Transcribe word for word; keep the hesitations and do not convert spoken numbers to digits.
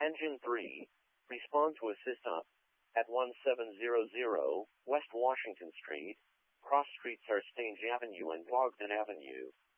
Engine three. Respond to assist up. At one seven zero zero West Washington Street. Cross streets are Stange Avenue and Bogdan Avenue.